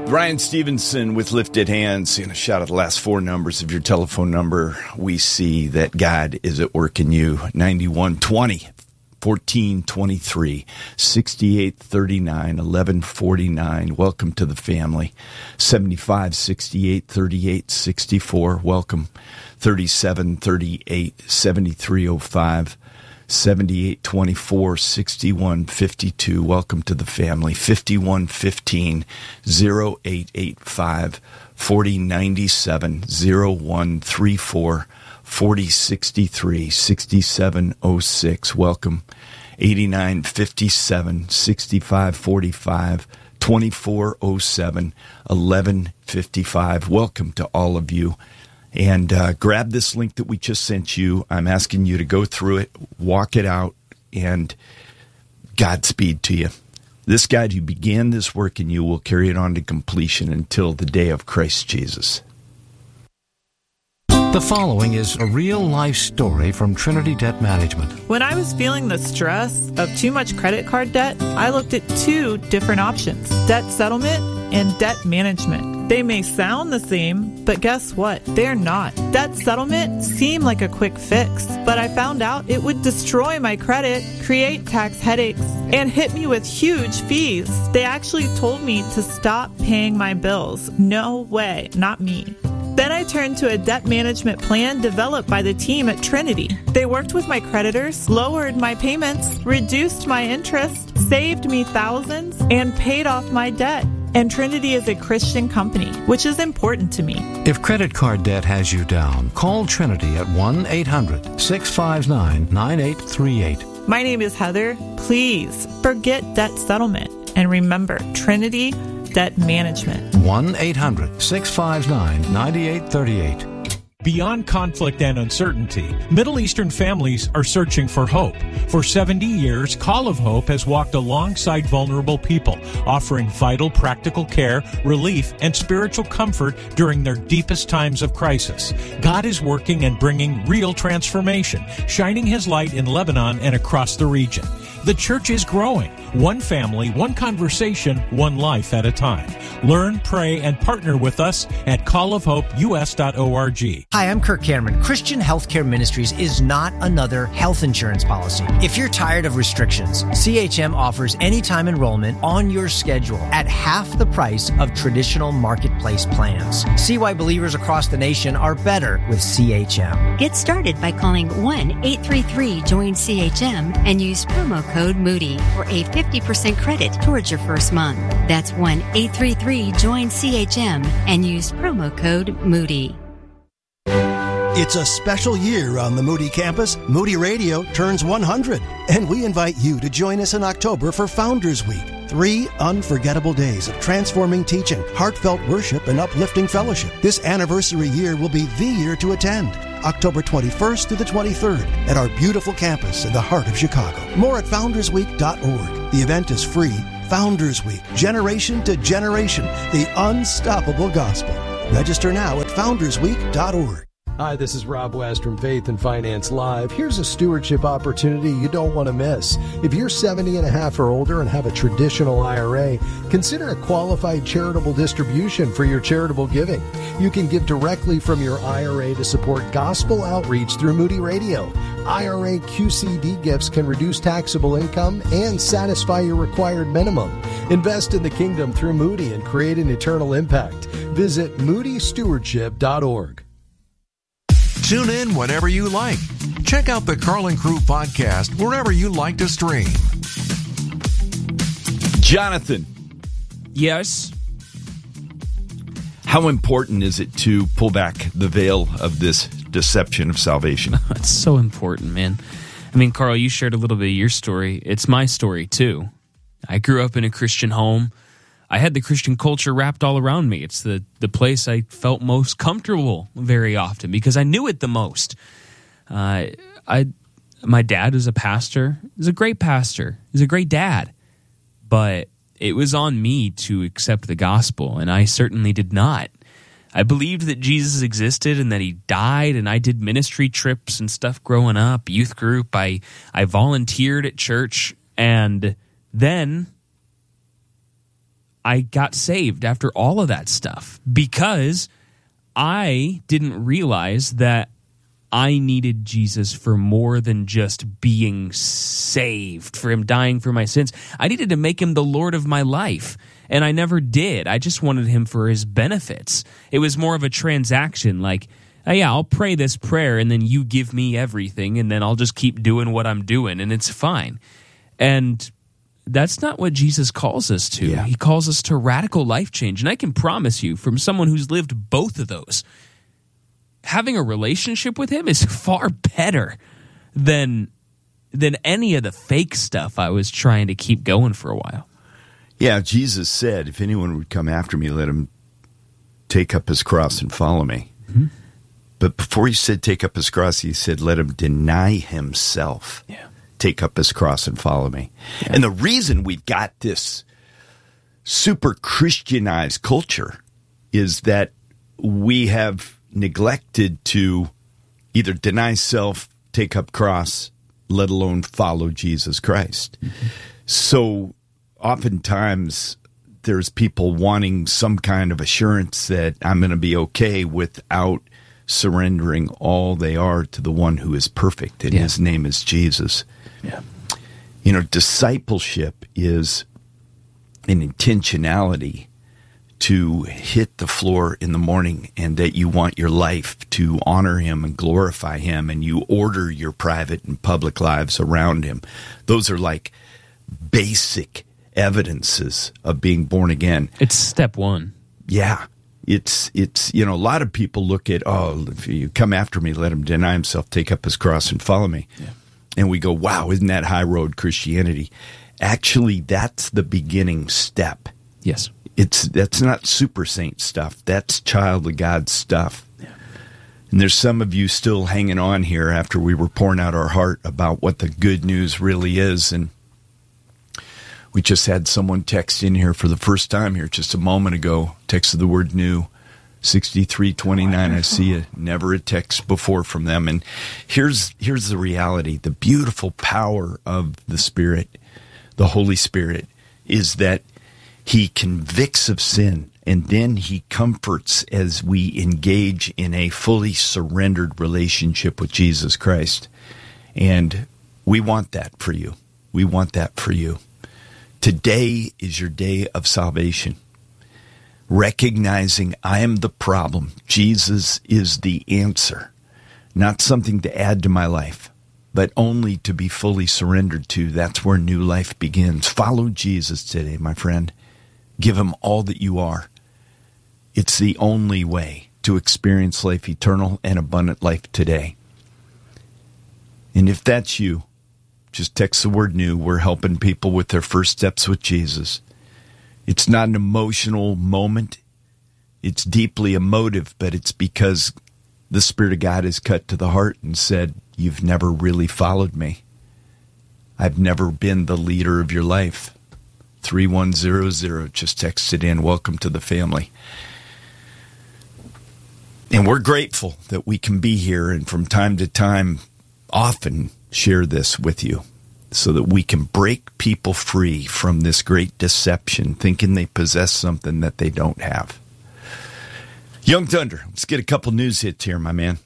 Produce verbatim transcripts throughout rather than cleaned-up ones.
Ryan Stevenson with Lifted Hands. And a shout out the last four numbers of your telephone number. We see that God is at work in you. ninety-one twenty, fourteen twenty-three, sixty-eight thirty-nine, eleven forty-nine. Welcome to the family. seventy-five sixty-eight, thirty-eight sixty-four. Welcome. thirty-seven thirty-eight, seventy-three oh five. seventy-eight twenty-four, sixty-one fifty-two. Welcome to the family. fifty-one fifteen, oh eight eight five, forty ninety-seven, oh one thirty-four, forty sixty-three, sixty-seven oh six. Welcome. eighty-nine fifty-seven, sixty-five forty-five, twenty-four oh seven, eleven fifty-five. Welcome to all of you. And uh, grab this link that we just sent you. I'm asking you to go through it, walk it out, and Godspeed to you. This God who began this work in you will carry it on to completion until the day of Christ Jesus. The following is a real-life story from Trinity Debt Management. When I was feeling the stress of too much credit card debt, I looked at two different options: debt settlement and debt management. They may sound the same, but guess what? They're not. Debt settlement seemed like a quick fix, but I found out it would destroy my credit, create tax headaches, and hit me with huge fees. They actually told me to stop paying my bills. No way, not me. Then I turned to a debt management plan developed by the team at Trinity. They worked with my creditors, lowered my payments, reduced my interest, saved me thousands, and paid off my debt. And Trinity is a Christian company, which is important to me. If credit card debt has you down, call Trinity at one eight hundred, six five nine, nine eight three eight. My name is Heather. Please forget debt settlement and remember Trinity Debt Management. one eight hundred, six five nine, nine eight three eight. Beyond conflict and uncertainty, Middle Eastern families are searching for hope. For seventy years, Call of Hope has walked alongside vulnerable people, offering vital practical care, relief, and spiritual comfort during their deepest times of crisis. God is working and bringing real transformation, shining His light in Lebanon and across the region. The church is growing, one family, one conversation, one life at a time. Learn, pray, and partner with us at call of hope u s dot org. Hi, I'm Kirk Cameron. Christian Healthcare Ministries is not another health insurance policy. If you're tired of restrictions, C H M offers anytime enrollment on your schedule at half the price of traditional marketplace plans. See why believers across the nation are better with C H M. Get started by calling one eight three three join C H M and use promo code Moody for a fifty percent credit towards your first month. That's one eight three three join C H M and use promo code Moody. It's a special year on the Moody campus. Moody Radio turns one hundred, and we invite you to join us in October for Founders Week. Three unforgettable days of transforming teaching, heartfelt worship, and uplifting fellowship. This anniversary year will be the year to attend. October twenty-first through the twenty-third at our beautiful campus in the heart of Chicago. More at founders week dot org. The event is free. Founders Week, generation to generation, the unstoppable gospel. Register now at founders week dot org. Hi, this is Rob West from Faith and Finance Live. Here's a stewardship opportunity you don't want to miss. If you're seventy and a half or older and have a traditional I R A, consider a qualified charitable distribution for your charitable giving. You can give directly from your I R A to support gospel outreach through Moody Radio. I R A Q C D gifts can reduce taxable income and satisfy your required minimum. Invest in the kingdom through Moody and create an eternal impact. Visit moody stewardship dot org. Tune in whenever you like. Check out the Carlin Crew podcast wherever you like to stream. Jonathan. Yes? How important is it to pull back the veil of this deception of salvation? It's so important, man. I mean, Carl, you shared a little bit of your story. It's my story, too. I grew up in a Christian home. I had the Christian culture wrapped all around me. It's the, the place I felt most comfortable very often because I knew it the most. Uh, I, my dad was a pastor. He was a great pastor. He was a great dad. But it was on me to accept the gospel, and I certainly did not. I believed that Jesus existed and that he died, and I did ministry trips and stuff growing up, youth group. I, I volunteered at church, and then I got saved after all of that stuff because I didn't realize that I needed Jesus for more than just being saved, for him dying for my sins. I needed to make him the Lord of my life, and I never did. I just wanted him for his benefits. It was more of a transaction, like, oh, yeah, I'll pray this prayer, and then you give me everything, and then I'll just keep doing what I'm doing, and it's fine. And that's not what Jesus calls us to. Yeah. He calls us to radical life change. And I can promise you, from someone who's lived both of those, having a relationship with him is far better than than any of the fake stuff I was trying to keep going for a while. Yeah, Jesus said, if anyone would come after me, let him take up his cross and follow me. Mm-hmm. But before he said take up his cross, he said, let him deny himself. Yeah. Take up his cross and follow me. Yeah. And the reason we've got this super Christianized culture is that we have neglected to either deny self, take up cross, let alone follow Jesus Christ. Mm-hmm. So oftentimes there's people wanting some kind of assurance that I'm going to be okay without surrendering all they are to the one who is perfect, and yeah. his name is Jesus. Yeah. You know, discipleship is an intentionality to hit the floor in the morning, and that you want your life to honor him and glorify him, and you order your private and public lives around him. Those are like basic evidences of being born again. It's step one. Yeah. It's, it's you know, a lot of people look at, oh, if you come after me, let him deny himself, take up his cross, and follow me. Yeah. And we go, wow, isn't that high road Christianity? Actually, that's the beginning step. Yes. It's that's not super saint stuff. That's child of God stuff. Yeah. And there's some of you still hanging on here after we were pouring out our heart about what the good news really is. And we just had someone text in here for the first time here just a moment ago, texted the word new, sixty-three twenty-nine. I see it. Never a text before from them. And here's here's the reality. The beautiful power of the Spirit, the Holy Spirit, is that he convicts of sin, and then he comforts as we engage in a fully surrendered relationship with Jesus Christ. And we want that for you. We want that for you. Today is your day of salvation. Recognizing I am the problem. Jesus is the answer. Not something to add to my life, but only to be fully surrendered to. That's where new life begins. Follow Jesus today, my friend. Give him all that you are. It's the only way to experience life eternal and abundant life today. And if that's you, just text the word new. We're helping people with their first steps with Jesus. It's not an emotional moment. It's deeply emotive, but it's because the Spirit of God has cut to the heart and said, you've never really followed me. I've never been the leader of your life. three one zero zero, just text it in. Welcome to the family. And we're grateful that we can be here and from time to time often share this with you so that we can break people free from this great deception, thinking they possess something that they don't have. Young Thunder, let's get a couple news hits here, my man.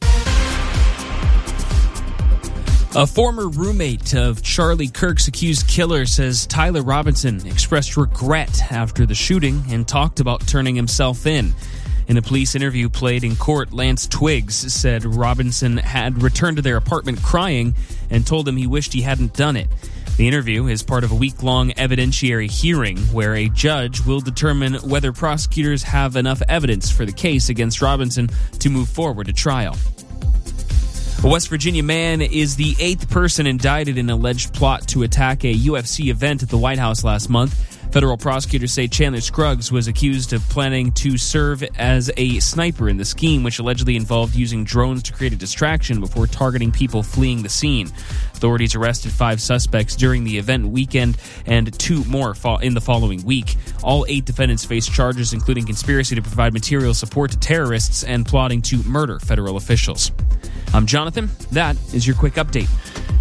A former roommate of Charlie Kirk's accused killer says Tyler Robinson expressed regret after the shooting and talked about turning himself in. In a police interview played in court, Lance Twiggs said Robinson had returned to their apartment crying and told him he wished he hadn't done it. The interview is part of a week-long evidentiary hearing where a judge will determine whether prosecutors have enough evidence for the case against Robinson to move forward to trial. A West Virginia man is the eighth person indicted in an alleged plot to attack a U F C event at the White House last month. Federal prosecutors say Chandler Scruggs was accused of planning to serve as a sniper in the scheme, which allegedly involved using drones to create a distraction before targeting people fleeing the scene. Authorities arrested five suspects during the event weekend and two more in the following week. All eight defendants face charges including conspiracy to provide material support to terrorists and plotting to murder federal officials. I'm Jonathan. That is your quick update.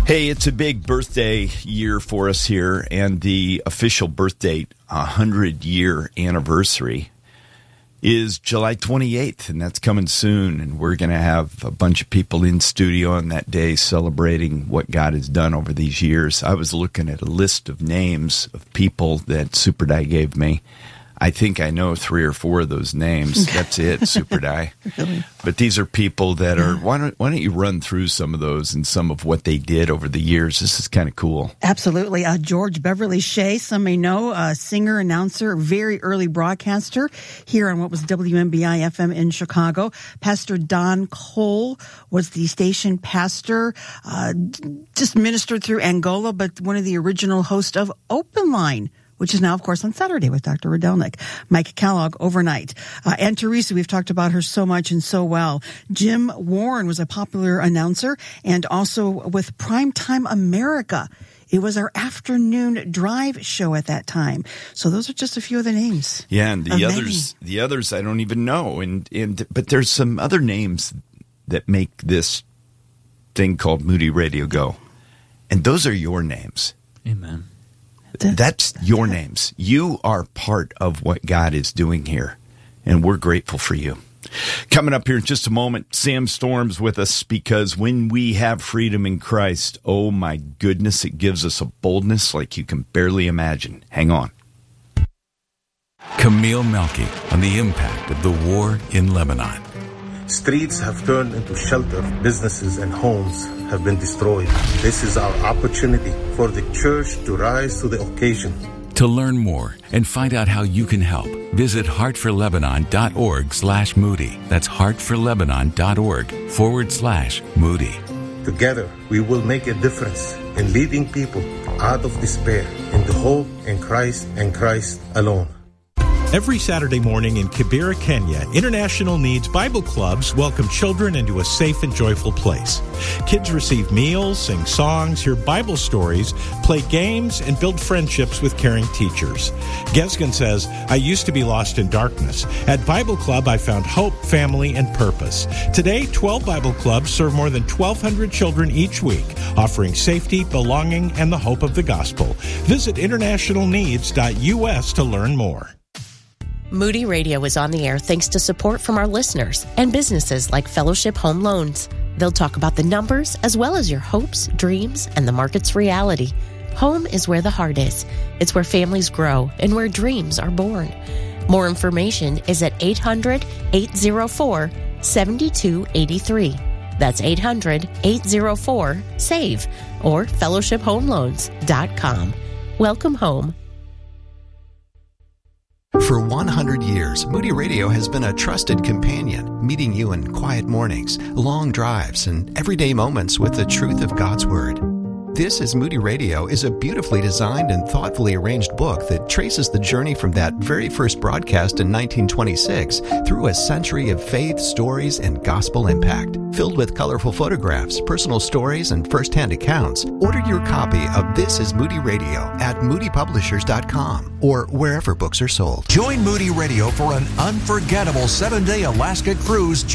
Hey, it's a big birthday year for us here, and the official birth date, one hundred year anniversary, is July twenty-eighth, and that's coming soon. And we're going to have a bunch of people in studio on that day celebrating what God has done over these years. I was looking at a list of names of people that Super Die gave me. I think I know three or four of those names. That's it, Super Die. Really? But these are people that are, why don't, why don't you run through some of those and some of what they did over the years? This is kind of cool. Absolutely. Uh, George Beverly Shea, some may know, uh, singer, announcer, very early broadcaster here on what was W M B I F M in Chicago. Pastor Don Cole was the station pastor, uh, just ministered through Angola, but one of the original hosts of Open Line, which is now, of course, on Saturday with Doctor Radelnik. Mike Kellogg, overnight. Uh, and Teresa, we've talked about her so much and so well. Jim Warren was a popular announcer, and also with Primetime America. It was our afternoon drive show at that time. So those are just a few of the names. Yeah, and the others, many. the others I don't even know. And, and but there's some other names that make this thing called Moody Radio go. And those are your names. Amen. That's your names. You are part of what God is doing here, and we're grateful for you. Coming up here in just a moment, Sam Storm's with us, because when we have freedom in Christ, oh my goodness, it gives us a boldness like you can barely imagine. Hang on. Camille Melky on the impact of the war in Lebanon. Streets have turned into shelter. Businesses and homes have been destroyed. This is our opportunity for the church to rise to the occasion. To learn more and find out how you can help, visit heartforlebanon.org slash Moody. That's heartforlebanon.org forward slash Moody. Together, we will make a difference in leading people out of despair into hope in Christ and Christ alone. Every Saturday morning in Kibera, Kenya, International Needs Bible Clubs welcome children into a safe and joyful place. Kids receive meals, sing songs, hear Bible stories, play games, and build friendships with caring teachers. Gesgen says, I used to be lost in darkness. At Bible Club, I found hope, family, and purpose. Today, twelve Bible Clubs serve more than twelve hundred children each week, offering safety, belonging, and the hope of the gospel. Visit international needs dot U S to learn more. Moody Radio is on the air thanks to support from our listeners and businesses like Fellowship Home Loans. They'll talk about the numbers as well as your hopes, dreams, and the market's reality. Home is where the heart is. It's where families grow and where dreams are born. More information is at eight hundred, eight oh four, seven two eight three. That's eight hundred, eight oh four, SAVE or fellowship home loans dot com. Welcome home. For one hundred years, Moody Radio has been a trusted companion, meeting you in quiet mornings, long drives, and everyday moments with the truth of God's Word. This is Moody Radio is a beautifully designed and thoughtfully arranged book that traces the journey from that very first broadcast in nineteen twenty-six through a century of faith, stories, and gospel impact. Filled with colorful photographs, personal stories, and first-hand accounts, order your copy of This is Moody Radio at moody publishers dot com or wherever books are sold. Join Moody Radio for an unforgettable seven-day Alaska cruise